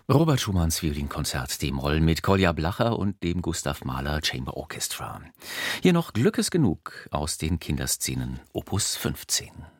Robert Schumanns Violinkonzert D-Moll mit Kolja Blacher und dem Gustav Mahler Chamber Orchestra. Hier noch Glück ist genug aus den Kinderszenen Opus 15.